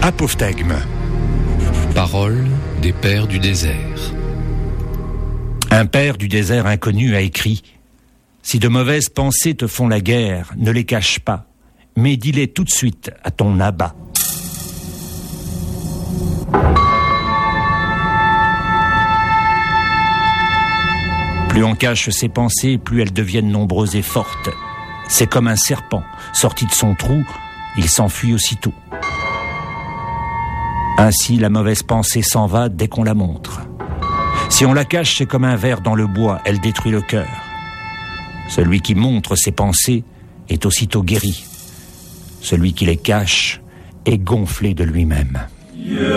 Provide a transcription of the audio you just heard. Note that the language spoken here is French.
Apophthegme. Paroles des pères du désert. Un père du désert inconnu a écrit « Si de mauvaises pensées te font la guerre, ne les cache pas, mais dis-les tout de suite à ton abat. » Plus on cache ses pensées, plus elles deviennent nombreuses et fortes. C'est comme un serpent, sorti de son trou, il s'enfuit aussitôt. Ainsi, la mauvaise pensée s'en va dès qu'on la montre. Si on la cache, c'est comme un ver dans le bois, elle détruit le cœur. Celui qui montre ses pensées est aussitôt guéri. Celui qui les cache est gonflé de lui-même.